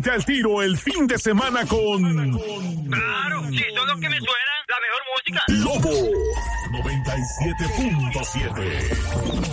Ponte al tiro el fin de semana con... Claro, si son los que me suenan, la mejor música. Lobo 97.7.